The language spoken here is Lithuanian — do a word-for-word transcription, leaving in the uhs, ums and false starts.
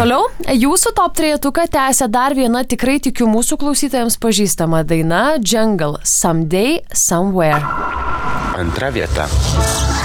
Toliau, jūsų top trejetuką tęsia dar viena tikrai tikiu mūsų klausytojams pažįstama daina Jungle Someday Somewhere. Antra vieta.